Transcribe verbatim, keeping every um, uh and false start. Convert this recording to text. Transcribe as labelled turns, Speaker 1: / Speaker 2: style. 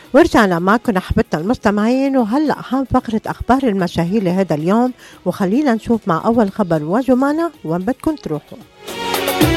Speaker 1: ورجعنا معكم أحبتنا المستمعين، وهلأ هم فقرة أخبار المشاهير لهذا اليوم، وخلينا نشوف مع أول خبر وجمانة وين بدكم تروحوا.